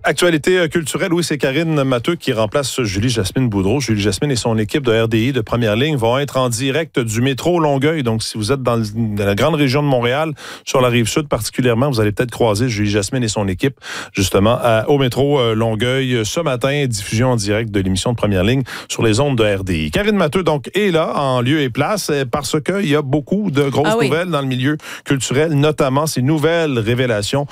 Actualité culturelle, oui, c'est Karine Matteux qui remplace Julie-Jasmine Boudreau. Julie-Jasmine et son équipe de RDI de Première Ligne vont être en direct du métro Longueuil. Donc, si vous êtes dans la grande région de Montréal, sur la Rive-Sud particulièrement, vous allez peut-être croiser Julie-Jasmine et son équipe, justement, au métro Longueuil ce matin. Diffusion en direct de l'émission de Première Ligne sur les ondes de RDI. Karine Matteux, donc, est là, en lieu et place, parce qu'il y a beaucoup de grosses nouvelles dans le milieu culturel, notamment ces nouvelles révélations